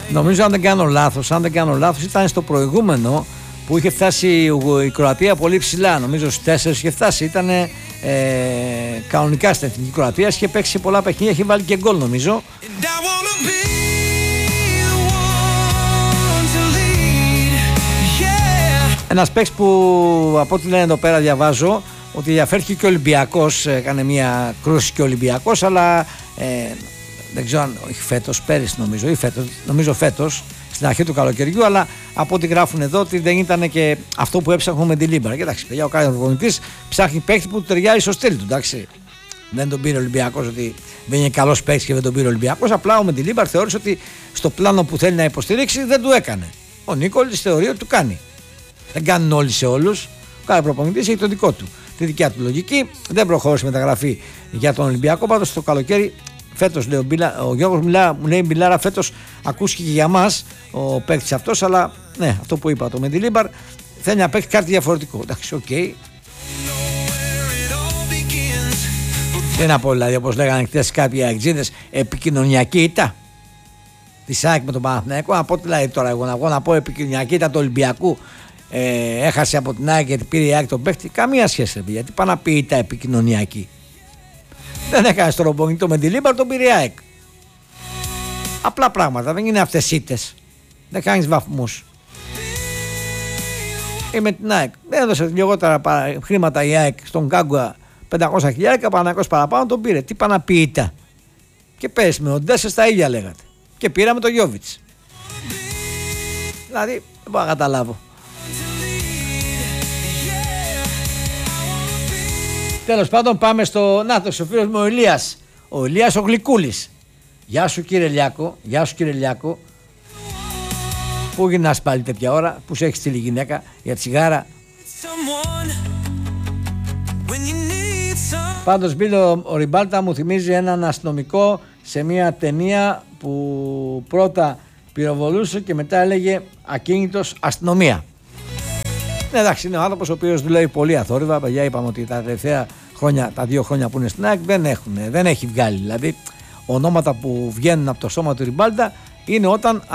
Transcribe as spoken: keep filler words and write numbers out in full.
Νομίζω, αν δεν κάνω λάθος, αν δεν κάνω λάθος, ήταν στο προηγούμενο που είχε φτάσει η Κροατία πολύ ψηλά. Νομίζω στους τέσσερις είχε φτάσει. Ήταν ε, κανονικά στην εθνική Κροατία. Είχε παίξει σε πολλά παιχνίδια, είχε βάλει και γκολ νομίζω. Ένας παίκτης που από ό,τι λένε εδώ πέρα διαβάζω ότι διαφέρθηκε και ο Ολυμπιακός, έκανε μια κρούση και ο Ολυμπιακός, αλλά ε, δεν ξέρω αν όχι φέτος, πέρυσι νομίζω ή φέτος, νομίζω φέτος στην αρχή του καλοκαιριού, αλλά από ό,τι γράφουν εδώ ότι δεν ήταν και αυτό που έψαχνουμε με την Λίμπαρα. Κοιτάξτε, παιδιά, ο κάθε προπονητής ψάχνει παίκτη που του ταιριάζει στο στυλ του, εντάξει. Δεν τον πήρε ο Ολυμπιακός ότι δεν είναι καλός παίκτης και δεν τον πήρε ο Ολυμπιακός. Απλά ο Μεντιλίμπαρ θεώρησε ότι στο πλάνο που θέλει να υποστηρίξει δεν του έκανε. Ο Νίκολης θεωρεί ότι του κάνει. Δεν κάνουν όλοι σε όλους. Κάθε προπονητής έχει το δικό του, τη δικιά του λογική. Δεν προχώρησε μεταγραφή για τον Ολυμπιακό. Πάντως το καλοκαίρι, φέτος λέει ο, Μπίλα, ο Γιώργος μιλά, μου λέει Μπιλάρα, φέτος ακούστηκε και για μας ο παίκτης αυτός. Αλλά ναι, αυτό που είπα, το Μεντιλίμπαρ θέλει να παίξει κάτι διαφορετικό. Εντάξει, οκ. Okay. Δεν να πω δηλαδή, όπως λέγανε χτες κάποιοι αεξίδες, επικοινωνιακή ήττα της ΑΕΚ με τον Παναθηναϊκό. Να πω δηλαδή τώρα εγώ, εγώ να πω επικοινωνιακή ήττα του Ολυμπιακού. Ε, έχασε από την ΑΕΚ γιατί πήρε η ΑΕΚ τον παίχτη. Καμία σχέση, γιατί πάει να πει ήττα επικοινωνιακή. Δεν έκανε στον προπονητή με τη Λίμπαρ, τον πήρε η ΑΕΚ. Απλά πράγματα, δεν είναι αυτές ήττες. Δεν κάνεις βαθμούς. Ή με την ΑΕΚ. Δεν έδωσε λιγότερα χρήματα η ΑΕΚ στον Κάγκουα, πεντακόσια χιλιάρικα, Παναθηναϊκός παραπάνω, τον πήρε. Τι πάει να πει ήττα. Και πες με ο Ντέσσερ τα ίδια λέγατε. Και πήραμε τον Γιόβιτς. Δηλαδή δεν μπορώ να καταλάβω. Τέλος πάντων, πάμε στο Νάτος, ο φίλος μου ο Ηλίας. Ο Ηλίας ο Γλυκούλης. Γεια σου κύριε Λιάκο, γεια σου κύριε Λιάκο. Πού γυρνάς πάλι τέτοια ώρα, πού σε έχει στείλει η γυναίκα για τσιγάρα. Πάντως Μπίλο, ο Ριμπάλτα μου θυμίζει έναν αστυνομικό σε μια ταινία που πρώτα πυροβολούσε και μετά έλεγε ακίνητος αστυνομία. Ναι, εντάξει, είναι ο άνθρωπος ο οποίος δουλεύει πολύ αθόρυβα. Παιδιά, είπαμε ότι τα τελευταία χρόνια, τα δύο χρόνια που είναι στην ΑΕΚ δεν, έχουν, δεν έχει βγάλει. Δηλαδή, ονόματα που βγαίνουν από το σώμα του Ριμπάλτα είναι όταν